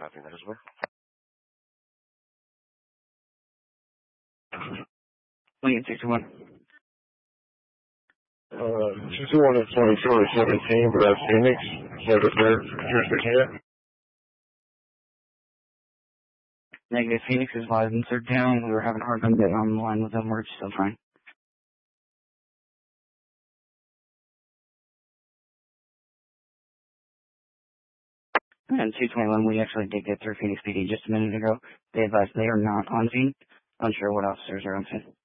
Copy that as well. Lincoln 61. 221 and 22 or 17, but that's Phoenix. So they're jurisdiction yet? Negative. Phoenix is live in third down. We were having a hard time getting on the line with them. We're still trying. And 221, we actually did get through Phoenix PD just a minute ago. They advised they are not on scene. Unsure what officers are on scene.